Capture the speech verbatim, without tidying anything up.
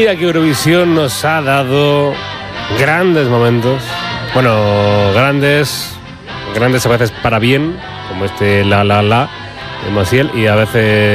día que Eurovisión nos ha dado grandes momentos. Bueno, grandes, grandes a veces para bien, como este La La La de Maciel, y a veces